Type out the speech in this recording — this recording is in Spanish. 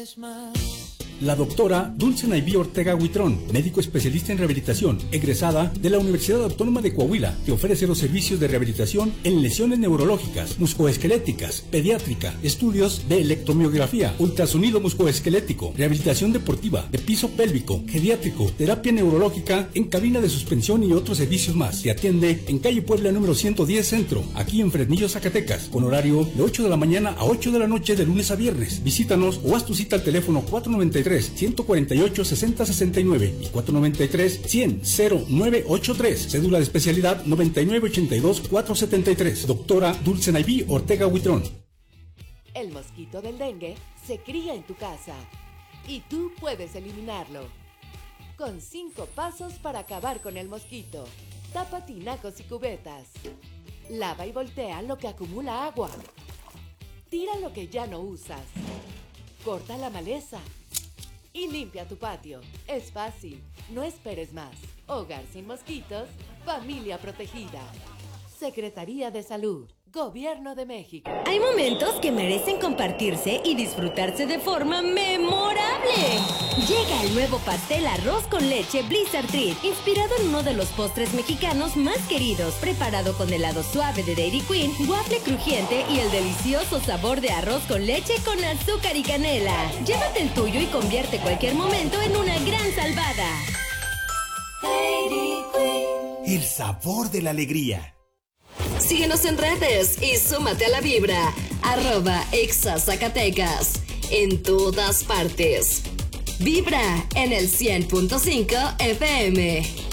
La doctora Dulce Naiví Ortega Huitrón, médico especialista en rehabilitación, egresada de la Universidad Autónoma de Coahuila, que ofrece los servicios de rehabilitación en lesiones neurológicas, musculoesqueléticas, pediátrica, estudios de electromiografía, ultrasonido musculoesquelético, rehabilitación deportiva, de piso pélvico, geriátrico, terapia neurológica en cabina de suspensión y otros servicios más. Se atiende en calle Puebla número 110 Centro, aquí en Fresnillo, Zacatecas, con horario de 8 de la mañana a 8 de la noche de lunes a viernes. Visítanos o haz tu cita al teléfono 493-148-6069 y 493-100-0983. Cédula de especialidad 9982-473. Doctora Dulce Naiví Ortega Huitrón. El mosquito del dengue se cría en tu casa y tú puedes eliminarlo. Con 5 pasos para acabar con el mosquito. Tapa tinacos y cubetas. Lava y voltea lo que acumula agua. Tira lo que ya no usas. Corta la maleza. Y limpia tu patio. Es fácil. No esperes más. Hogar sin mosquitos. Familia protegida. Secretaría de Salud. Gobierno de México. Hay momentos que merecen compartirse y disfrutarse de forma memorable. Llega el nuevo pastel arroz con leche Blizzard Treat, inspirado en uno de los postres mexicanos más queridos, preparado con helado suave de Dairy Queen, waffle crujiente y el delicioso sabor de arroz con leche con azúcar y canela. Llévate el tuyo y convierte cualquier momento en una gran salvada. Dairy Queen. El sabor de la alegría. Síguenos en redes y súmate a la vibra. @ExaZacatecas. En todas partes. Vibra en el 100.5 FM.